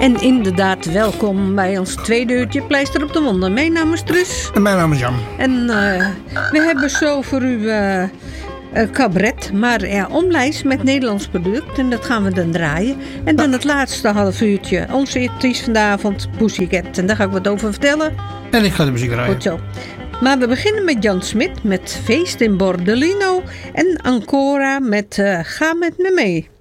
En inderdaad, welkom bij ons tweede uurtje Pleister op de Wonden. Mijn naam is Truus. En mijn naam is Jan. En we hebben zo voor u cabaret, maar ja, omlijst met Nederlands product. En dat gaan we dan draaien. En dan het laatste half uurtje, onze artiest vanavond, Pussycat. En daar ga ik wat over vertellen. En ik ga de muziek draaien. Goed zo. Maar we beginnen met Jan Smit met Feest in Bordellino. En Ancora met Ga met me mee.